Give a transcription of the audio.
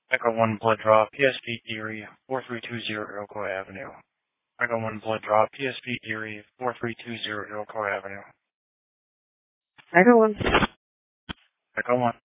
Echo 1 blood draw, PSP Erie, 4320 Iroquois Avenue. Echo 1 blood draw, PSP Erie, 4320 Iroquois Avenue. Echo 1. Echo 1.